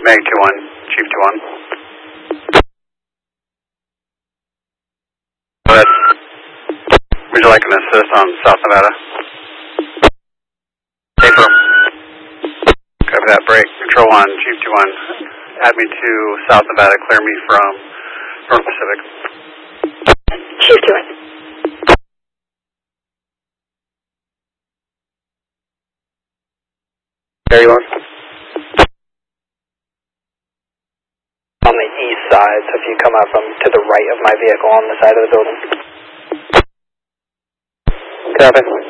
Meg 2-1, Chief 2-1. Go ahead. Would you like an assist on South Nevada? Paper. Cover that break. Control 1, Chief 2-1. Add me to South Nevada. Clear me from North Pacific. Chief 2-1. There you are. On the east side, so if you come up, I'm to the right of my vehicle on the side of the building. Copy.